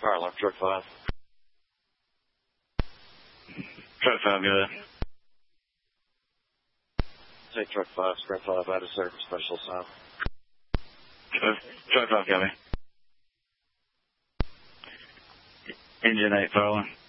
Fire alarm, truck 5. Truck 5, go ahead. Take truck 5, spread 5 out of service, special assignment. Truck 5, copy. Engine 8, fire alarm.